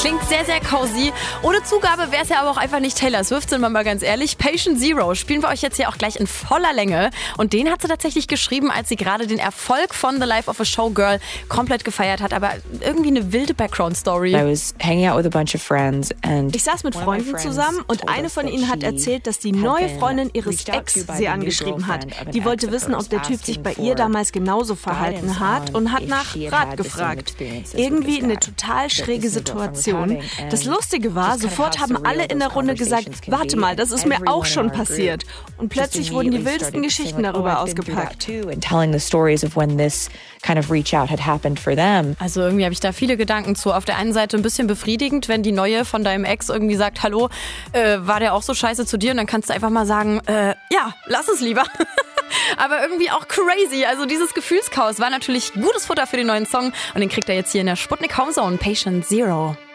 Klingt sehr, sehr cozy. Ohne Zugabe wäre es ja aber auch einfach nicht Taylor Swift, sind wir mal ganz ehrlich. Patient Zero spielen wir euch jetzt hier auch gleich in voller Länge. Und den hat sie tatsächlich geschrieben, als sie gerade den Erfolg von The Life of a Showgirl komplett gefeiert hat. Aber irgendwie eine wilde Background-Story. Ich saß mit Freunden zusammen und eine von ihnen hat erzählt, dass die neue Freundin ihres Ex sie angeschrieben hat. Die wollte wissen, ob der Typ sich bei ihr damals genauso verhalten hat und hat nach Rat gefragt. Irgendwie eine total schräge Situation. Das Lustige war, sofort haben alle in der Runde gesagt, warte mal, das ist mir auch schon passiert. Und plötzlich wurden die wildesten Geschichten darüber ausgepackt. Also irgendwie habe ich da viele Gedanken zu. Auf der einen Seite ein bisschen befriedigend, wenn die Neue von deinem Ex irgendwie sagt, hallo, war der auch so scheiße zu dir? Und dann kannst du einfach mal sagen, ja, lass es lieber. Aber irgendwie auch crazy. Also dieses Gefühlschaos war natürlich gutes Futter für den neuen Song. Und den kriegt er jetzt hier in der Sputnik Homezone, Patient Zero.